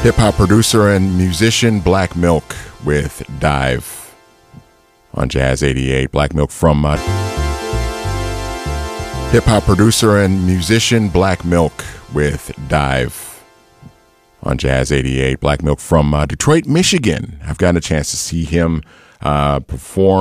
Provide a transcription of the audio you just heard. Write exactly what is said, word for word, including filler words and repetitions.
Hip hop producer and musician Black Milk with Dive on Jazz eighty-eight. Black Milk from uh, hip hop producer and musician Black Milk with Dive on Jazz eighty-eight. Black Milk from uh, Detroit, Michigan. I've gotten a chance to see him uh, perform.